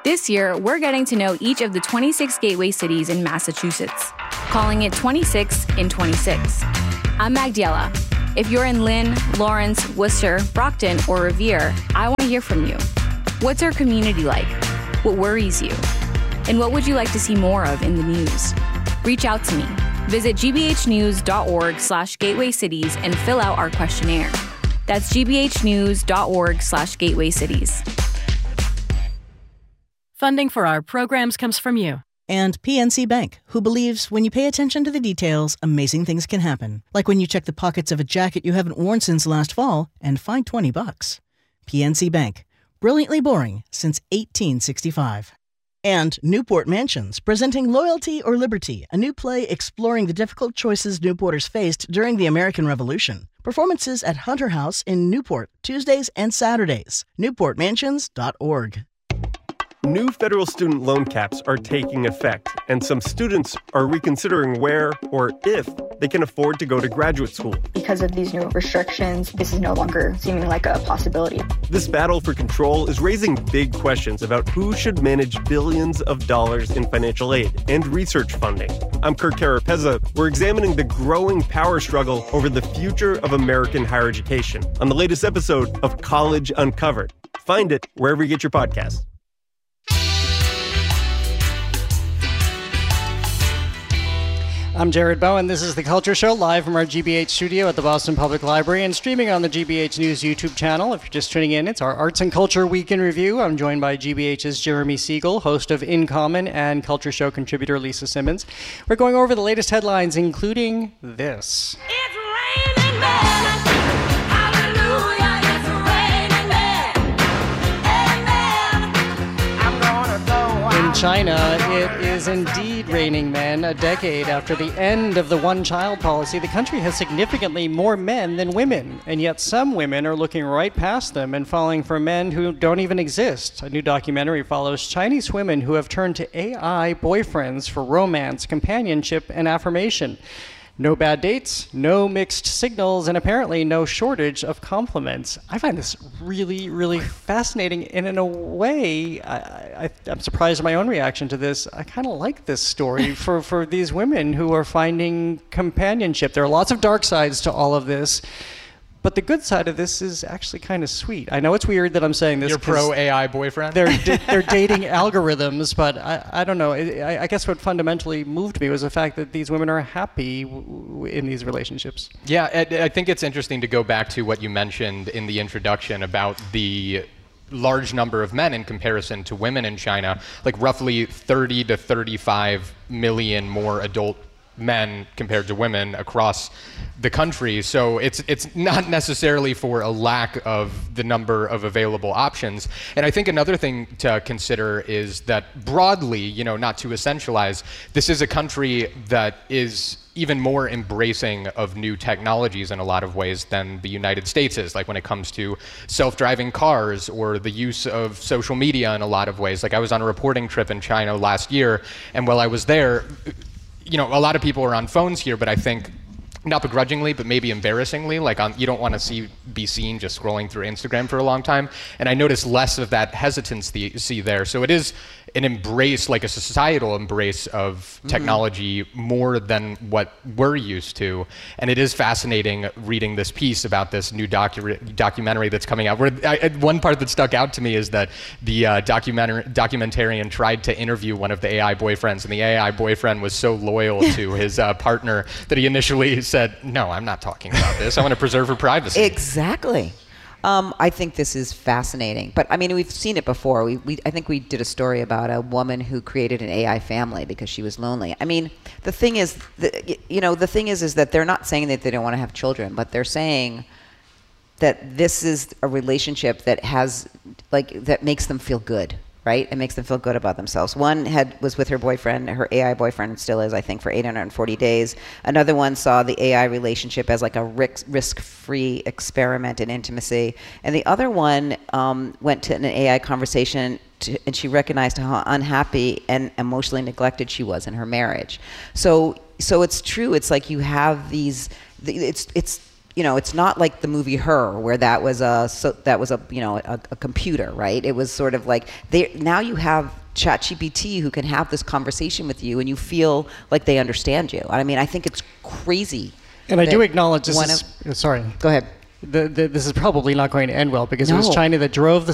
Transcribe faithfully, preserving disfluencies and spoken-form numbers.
This year, we're getting to know each of the twenty-six gateway cities in Massachusetts, calling it twenty-six in twenty-six. I'm Magdiela. If you're in Lynn, Lawrence, Worcester, Brockton, or Revere, I want to hear from you. What's our community like? What worries you? And what would you like to see more of in the news? Reach out to me. Visit gbhnews.org slash gateway cities and fill out our questionnaire. That's gbhnews.org slash gateway cities. Funding for our programs comes from you. And P N C Bank, who believes when you pay attention to the details, amazing things can happen. Like when you check the pockets of a jacket you haven't worn since last fall and find twenty bucks. P N C Bank. Brilliantly boring since eighteen sixty-five. And Newport Mansions, presenting Loyalty or Liberty, a new play exploring the difficult choices Newporters faced during the American Revolution. Performances at Hunter House in Newport, Tuesdays and Saturdays. newport mansions dot org. New federal student loan caps are taking effect, and some students are reconsidering where or if they can afford to go to graduate school. Because of these new restrictions, this is no longer seeming like a possibility. This battle for control is raising big questions about who should manage billions of dollars in financial aid and research funding. I'm Kirk Carapezza. We're examining the growing power struggle over the future of American higher education on the latest episode of College Uncovered. Find it wherever you get your podcasts. I'm Jared Bowen. This is The Culture Show, live from our G B H studio at the Boston Public Library and streaming on the G B H News YouTube channel. If you're just tuning in, it's our Arts and Culture Week in Review. I'm joined by G B H's Jeremy Siegel, host of In Common, and Culture Show contributor Lisa Simmons. We're going over the latest headlines, including this. It's raining men. Hallelujah, it's raining men. Amen. I'm gonna go In out. China, it is indeed raining men. A decade after the end of the one-child policy, the country has significantly more men than women, and yet some women are looking right past them and falling for men who don't even exist. A new documentary follows Chinese women who have turned to A I boyfriends for romance, companionship, and affirmation. No bad dates, no mixed signals, and apparently no shortage of compliments. I find this really, really fascinating, and in a way, I, I, I'm surprised at my own reaction to this. I kind of like this story for, for these women who are finding companionship. There are lots of dark sides to all of this, but the good side of this is actually kind of sweet. I know it's weird that I'm saying this. Your pro-A I boyfriend? They're, they're dating algorithms, but I, I don't know. I, I guess what fundamentally moved me was the fact that these women are happy w- w- in these relationships. Yeah, I, I think it's interesting to go back to what you mentioned in the introduction about the large number of men in comparison to women in China, like roughly thirty to thirty-five million more adult men compared to women across the country. So it's it's not necessarily for a lack of the number of available options. And I think another thing to consider is that broadly, you know, not to essentialize, this is a country that is even more embracing of new technologies in a lot of ways than the United States is, like when it comes to self-driving cars or the use of social media in a lot of ways. Like I was on a reporting trip in China last year, and while I was there, you know, a lot of people are on phones here, but I think not begrudgingly, but maybe embarrassingly, like on, you don't want to see be seen just scrolling through Instagram for a long time. And I noticed less of that hesitancy see there. So it is an embrace, like a societal embrace of technology mm-hmm. more than what we're used to. And it is fascinating reading this piece about this new docu- documentary that's coming out. Where I, one part that stuck out to me is that the uh, documentar- documentarian tried to interview one of the A I boyfriends, and the A I boyfriend was so loyal to his uh, partner that he initially said, no, I'm not talking about this. I want to preserve her privacy. Exactly. Um, I think this is fascinating. But, I mean, we've seen it before. We, we, I think we did a story about a woman who created an A I family because she was lonely. I mean, the thing is, the, you know, the thing is, is that they're not saying that they don't want to have children, but they're saying that this is a relationship that has, like, that makes them feel good. Right? It makes them feel good about themselves. One had was with her boyfriend, her A I boyfriend still is, I think, for eight hundred forty days. Another one saw the A I relationship as like a risk-free experiment in intimacy. And the other one um, went to an A I conversation to, and she recognized how unhappy and emotionally neglected she was in her marriage. So, so it's true. It's like you have these, it's, it's, you know, it's not like the movie Her, where that was a so that was a you know a, a computer, right? It was sort of like they now you have ChatGPT who can have this conversation with you, and you feel like they understand you. I mean, I think it's crazy. And I that do acknowledge this one is, of- sorry. Go ahead. The, the, this is probably not going to end well because it was No. China that drove the